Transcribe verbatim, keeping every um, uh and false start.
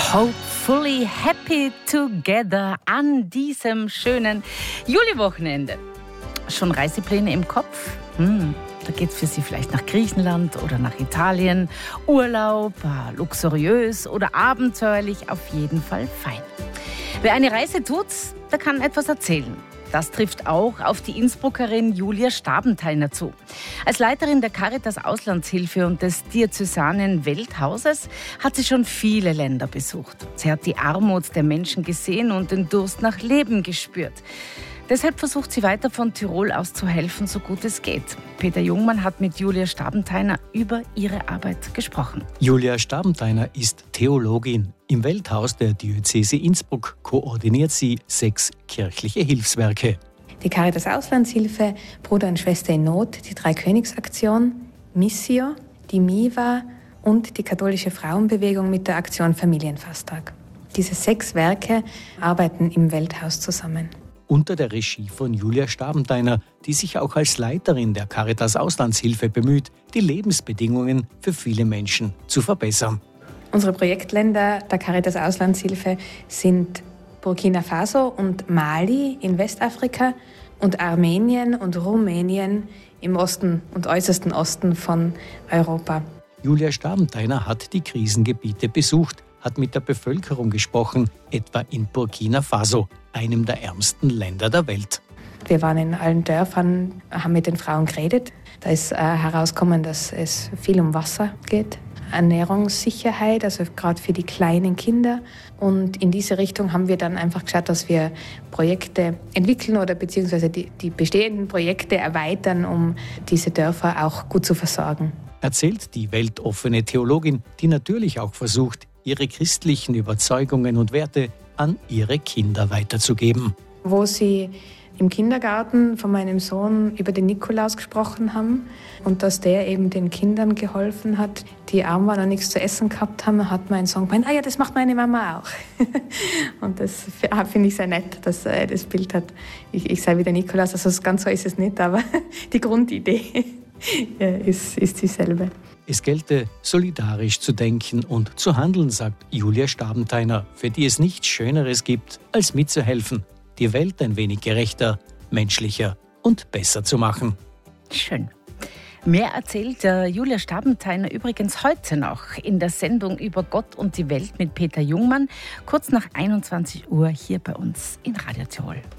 Hopefully happy together an diesem schönen Juliwochenende. Schon Reisepläne im Kopf? Hm, da geht's für Sie vielleicht nach Griechenland oder nach Italien. Urlaub, luxuriös oder abenteuerlich, auf jeden Fall fein. Wer eine Reise tut, der kann etwas erzählen. Das trifft auch auf die Innsbruckerin Julia Stabentheiner zu. Als Leiterin der Caritas Auslandshilfe und des Diözesanen Welthauses hat sie schon viele Länder besucht. Sie hat die Armut der Menschen gesehen und den Durst nach Leben gespürt. Deshalb versucht sie weiter von Tirol aus zu helfen, so gut es geht. Peter Jungmann hat mit Julia Stabentheiner über ihre Arbeit gesprochen. Julia Stabentheiner ist Theologin. Im Welthaus der Diözese Innsbruck koordiniert sie sechs kirchliche Hilfswerke. Die Caritas Auslandshilfe, Bruder und Schwester in Not, die Dreikönigsaktion, Missio, die MIVA und die katholische Frauenbewegung mit der Aktion Familienfasttag. Diese sechs Werke arbeiten im Welthaus zusammen. Unter der Regie von Julia Stabentheiner, die sich auch als Leiterin der Caritas Auslandshilfe bemüht, die Lebensbedingungen für viele Menschen zu verbessern. Unsere Projektländer der Caritas Auslandshilfe sind Burkina Faso und Mali in Westafrika und Armenien und Rumänien im Osten und äußersten Osten von Europa. Julia Stabentheiner hat die Krisengebiete besucht, hat mit der Bevölkerung gesprochen, etwa in Burkina Faso, einem der ärmsten Länder der Welt. Wir waren in allen Dörfern, haben mit den Frauen geredet. Da ist äh, herausgekommen, dass es viel um Wasser geht, Ernährungssicherheit, also gerade für die kleinen Kinder. Und in diese Richtung haben wir dann einfach geschaut, dass wir Projekte entwickeln oder beziehungsweise die, die bestehenden Projekte erweitern, um diese Dörfer auch gut zu versorgen. Erzählt die weltoffene Theologin, die natürlich auch versucht, ihre christlichen Überzeugungen und Werte an ihre Kinder weiterzugeben. Wo sie im Kindergarten von meinem Sohn über den Nikolaus gesprochen haben und dass der eben den Kindern geholfen hat, die arm waren und nichts zu essen gehabt haben, hat mein Sohn gemeint, ah ja, das macht meine Mama auch. Und das finde ich sehr nett, dass er das Bild hat. Ich, ich sei wie der Nikolaus, also ganz so ist es nicht, aber die Grundidee ist, ist dieselbe. Es gelte, solidarisch zu denken und zu handeln, sagt Julia Stabentheiner, für die es nichts Schöneres gibt, als mitzuhelfen, die Welt ein wenig gerechter, menschlicher und besser zu machen. Schön. Mehr erzählt äh, Julia Stabentheiner übrigens heute noch in der Sendung über Gott und die Welt mit Peter Jungmann, kurz nach einundzwanzig Uhr hier bei uns in Radio Tirol.